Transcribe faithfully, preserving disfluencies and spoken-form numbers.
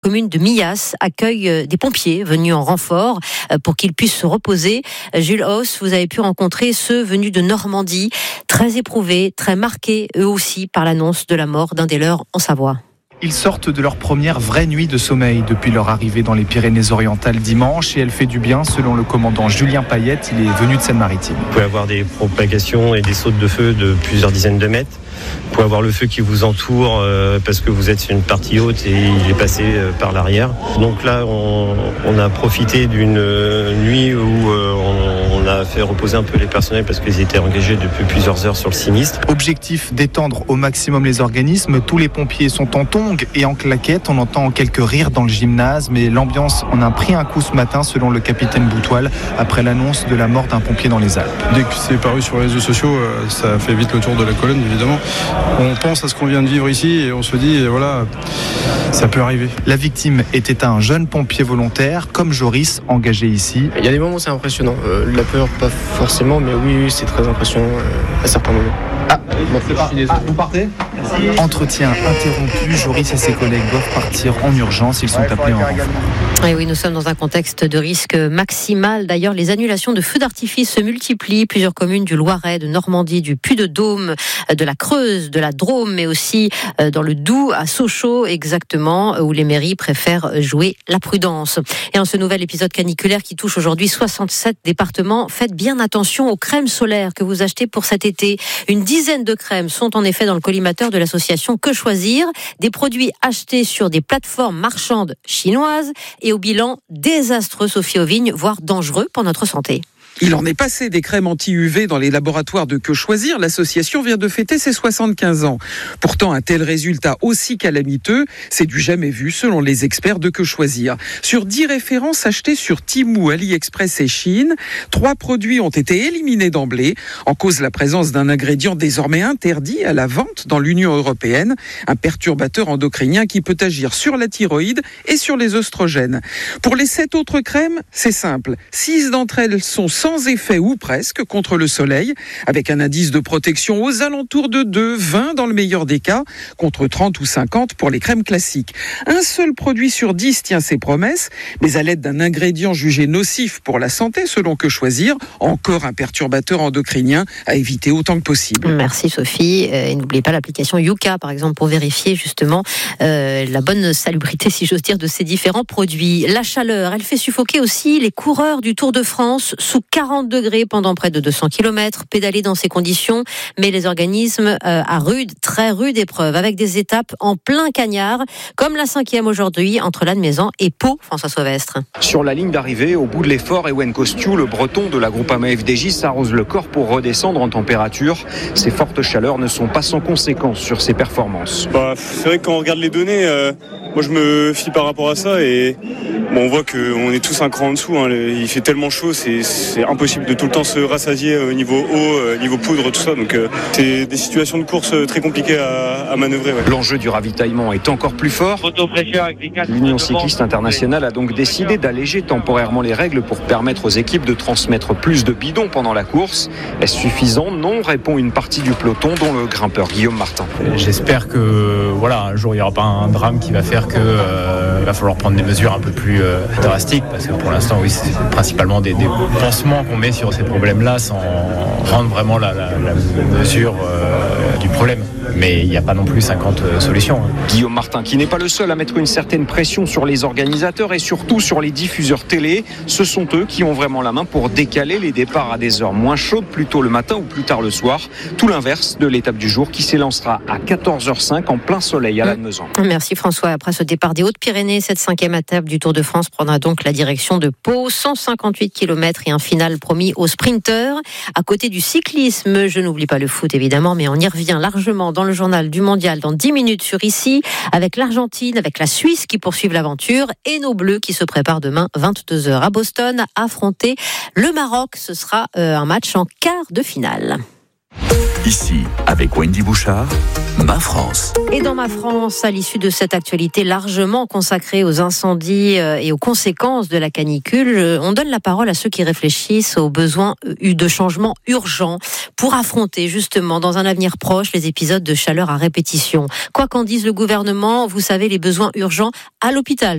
La commune de Millas accueille des pompiers venus en renfort pour qu'ils puissent se reposer. Jules Hauss, vous avez pu rencontrer ceux venus de Normandie, très éprouvés, très marqués eux aussi par l'annonce de la mort d'un des leurs en Savoie. Ils sortent de leur première vraie nuit de sommeil depuis leur arrivée dans les Pyrénées-Orientales dimanche et elle fait du bien selon le commandant Julien Payette, il est venu de Seine-Maritime. Vous pouvez avoir des propagations et des sautes de feu de plusieurs dizaines de mètres. Vous pouvez avoir le feu qui vous entoure euh, parce que vous êtes sur une partie haute et il est passé euh, par l'arrière. Donc là, on, on a profité d'une euh, nuit où euh, on, on a fait reposer un peu les personnels parce qu'ils étaient engagés depuis plusieurs heures sur le sinistre. Objectif, détendre au maximum les organismes. Tous les pompiers sont en tongs et en claquettes. On entend quelques rires dans le gymnase, mais l'ambiance en a pris un coup ce matin selon le capitaine Boutoil après l'annonce de la mort d'un pompier dans les Alpes. Dès que c'est paru sur les réseaux sociaux, ça fait vite le tour de la colonne évidemment. On pense à ce qu'on vient de vivre ici et on se dit, voilà, ça peut arriver. La victime était un jeune pompier volontaire, comme Joris, engagé ici. Il y a des moments où c'est impressionnant. Euh, la peur, pas forcément, mais oui, oui c'est très impressionnant euh, à certains moments. Ah, bon, ah vous partez ? Merci. Entretien interrompu, Joris et ses collègues doivent partir en urgence, ils sont appelés en renfort. Et oui, nous sommes dans un contexte de risque maximal. D'ailleurs, les annulations de feux d'artifice se multiplient. Plusieurs communes du Loiret, de Normandie, du Puy-de-Dôme, de la Creuse, de la Drôme, mais aussi dans le Doubs, à Sochaux, exactement, où les mairies préfèrent jouer la prudence. Et en ce nouvel épisode caniculaire qui touche aujourd'hui soixante-sept départements, faites bien attention aux crèmes solaires que vous achetez pour cet été. Une dizaine de crèmes sont en effet dans le collimateur de l'association Que Choisir. Des produits achetés sur des plateformes marchandes chinoises et au bilan désastreux, Sophie Auvigne, voire dangereux pour notre santé. Il en est passé des crèmes anti-U V dans les laboratoires de Que Choisir. L'association vient de fêter ses soixante-quinze ans. Pourtant, un tel résultat aussi calamiteux, c'est du jamais vu selon les experts de Que Choisir. Sur dix références achetées sur Temu, AliExpress et Chine, trois produits ont été éliminés d'emblée, en cause la présence d'un ingrédient désormais interdit à la vente dans l'Union européenne, un perturbateur endocrinien qui peut agir sur la thyroïde et sur les œstrogènes. Pour les sept autres crèmes, c'est simple. Six d'entre elles sont sans effet ou presque contre le soleil, avec un indice de protection aux alentours de deux, vingt dans le meilleur des cas, contre trente ou cinquante pour les crèmes classiques. Un seul produit sur dix tient ses promesses, mais à l'aide d'un ingrédient jugé nocif pour la santé, selon Que Choisir, encore un perturbateur endocrinien à éviter autant que possible. Merci Sophie. Et n'oubliez pas l'application Yuka, par exemple, pour vérifier justement euh, la bonne salubrité, si j'ose dire, de ces différents produits. La chaleur, elle fait suffoquer aussi les coureurs du Tour de France sous quarante degrés pendant près de deux cents kilomètres, pédaler dans ces conditions, mais les organismes euh, à rude, très rude épreuve, avec des étapes en plein cagnard, comme la cinquième aujourd'hui entre Lannemezan et Pau, François Sauvestre. Sur la ligne d'arrivée, au bout de l'effort, Ewen Kostiou, le breton de la Groupama F D J, s'arrose le corps pour redescendre en température. Ces fortes chaleurs ne sont pas sans conséquences sur ses performances. Bah, c'est vrai que quand on regarde les données, euh, moi je me fie par rapport à ça et bon, on voit qu'on est tous un cran en dessous. Hein. Il fait tellement chaud, c'est, c'est impossible de tout le temps se rassasier au niveau eau, niveau poudre, tout ça. Donc euh, c'est des situations de course très compliquées à, à manœuvrer. Ouais. L'enjeu du ravitaillement est encore plus fort. L'Union cycliste internationale a donc décidé d'alléger temporairement les règles pour permettre aux équipes de transmettre plus de bidons pendant la course. Est-ce suffisant ? Non, répond une partie du peloton, dont le grimpeur Guillaume Martin. J'espère que voilà, un jour il n'y aura pas un drame qui va faire que euh, il va falloir prendre des mesures un peu plus euh, drastiques, parce que pour l'instant, oui, c'est principalement des, des pansements qu'on met sur ces problèmes-là sans rendre vraiment la, la, la mesure euh, du problème. Mais il n'y a pas non plus cinquante solutions. Hein. Guillaume Martin, qui n'est pas le seul à mettre une certaine pression sur les organisateurs et surtout sur les diffuseurs télé. Ce sont eux qui ont vraiment la main pour décaler les départs à des heures moins chaudes, plus tôt le matin ou plus tard le soir. Tout l'inverse de l'étape du jour qui s'élancera à quatorze heures cinq en plein soleil à Lannemezan. Merci François. Après ce départ des Hautes-Pyrénées, cette cinquième étape du Tour de France prendra donc la direction de Pau. cent cinquante-huit kilomètres et un final promis aux sprinteurs. À côté du cyclisme, je n'oublie pas le foot évidemment, mais on y revient largement dans le journal du mondial dans dix minutes sur Ici, avec l'Argentine, avec la Suisse qui poursuivent l'aventure et nos Bleus qui se préparent demain vingt-deux heures à Boston à affronter le Maroc. Ce sera euh, un match en quart de finale. Ici, avec Wendy Bouchard, Ma France. Et dans Ma France, à l'issue de cette actualité largement consacrée aux incendies et aux conséquences de la canicule, on donne la parole à ceux qui réfléchissent aux besoins de changements urgents pour affronter justement dans un avenir proche les épisodes de chaleur à répétition. Quoi qu'en dise le gouvernement, vous savez, les besoins urgents à l'hôpital